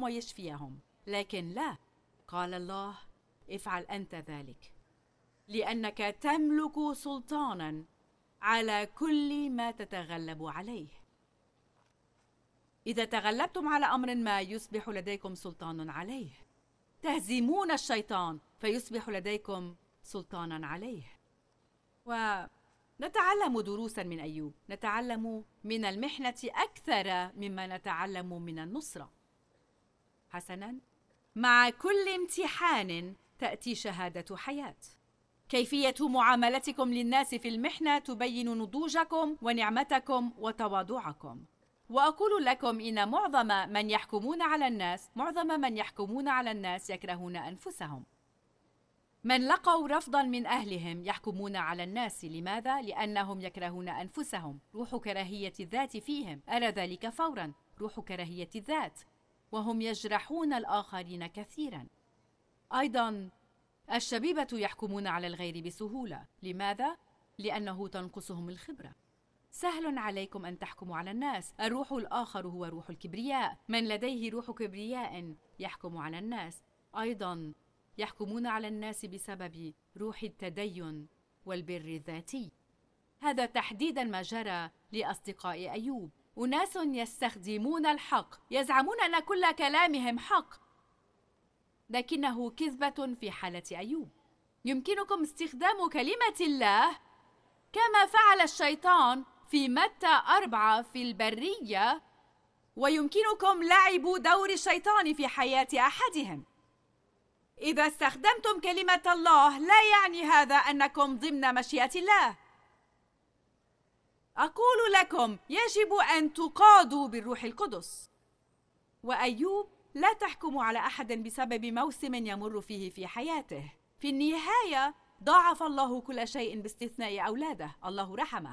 ويشفيهم، لكن لا، قال الله: افعل أنت ذلك، لأنك تملك سلطاناً على كل ما تتغلب عليه. إذا تغلبتم على أمر ما يصبح لديكم سلطان عليه. تهزمون الشيطان فيصبح لديكم سلطانا عليه. ونتعلم دروسا من أيوب، نتعلم من المحنة أكثر مما نتعلم من النصرة. حسنا، مع كل امتحان تأتي شهادة حياة. كيفية معاملتكم للناس في المحنة تبين نضوجكم ونعمتكم وتواضعكم. وأقول لكم إن معظم من يحكمون على الناس يكرهون أنفسهم. من لقوا رفضاً من أهلهم يحكمون على الناس. لماذا؟ لأنهم يكرهون أنفسهم. روح كراهية الذات فيهم، أرى ذلك فوراً، روح كراهية الذات، وهم يجرحون الآخرين كثيراً. أيضاً الشبيبة يحكمون على الغير بسهولة. لماذا؟ لأنه تنقصهم الخبرة. سهل عليكم أن تحكموا على الناس. الروح الآخر هو روح الكبرياء. من لديه روح كبرياء يحكم على الناس. أيضاً يحكمون على الناس بسبب روح التدين والبر الذاتي. هذا تحديداً ما جرى لأصدقاء أيوب. أناس يستخدمون الحق، يزعمون أن كل كلامهم حق، لكنه كذبة في حالة أيوب. يمكنكم استخدام كلمة الله كما فعل الشيطان في متى 4 في البرية، ويمكنكم لعب دور الشيطان في حياة أحدهم. إذا استخدمتم كلمة الله لا يعني هذا أنكم ضمن مشيئة الله. أقول لكم يجب أن تقادوا بالروح القدس. وأيوب لا تحكم على أحد بسبب موسم يمر فيه في حياته. في النهاية ضاعف الله كل شيء باستثناء أولاده. الله رحمه.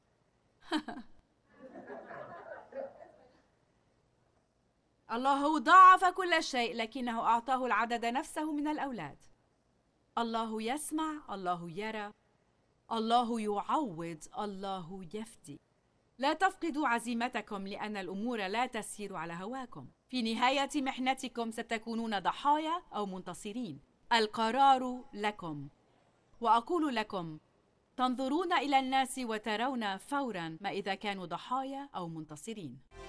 الله ضاعف كل شيء، لكنه أعطاه العدد نفسه من الأولاد. الله يسمع، الله يرى، الله يعوض، الله يفدي. لا تفقدوا عزيمتكم، لأن الأمور لا تسير على هواكم. في نهاية محنتكم ستكونون ضحايا أو منتصرين. القرار لكم. وأقول لكم، تنظرون إلى الناس وترون فوراً ما إذا كانوا ضحايا أو منتصرين.